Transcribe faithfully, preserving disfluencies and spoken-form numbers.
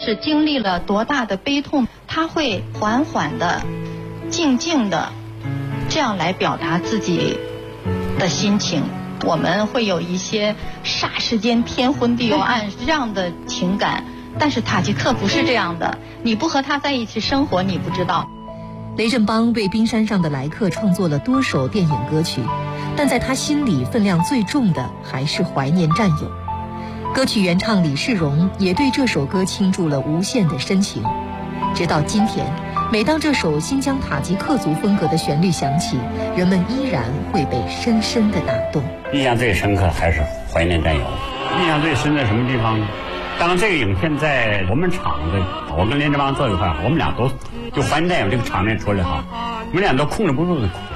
是经历了多大的悲痛，他会缓缓的、静静的这样来表达自己的心情。我们会有一些霎时间天昏地暗这样的情感，但是塔吉克不是这样的，你不和他在一起生活，你不知道。 雷振邦为冰山上的来客创作了多首电影歌曲，但在他心里分量最重的还是怀念战友。歌曲原唱李世荣也对这首歌倾注了无限的深情。直到今天，每当这首新疆塔吉克族风格的旋律响起，人们依然会被深深的打动。 印象最深刻还是怀念战友。印象最深在什么地方呢？当这个影片在我们厂子，我跟连振邦坐一块儿，我们俩都就怀念战友这个场面出来哈，我们俩都控制不住的哭。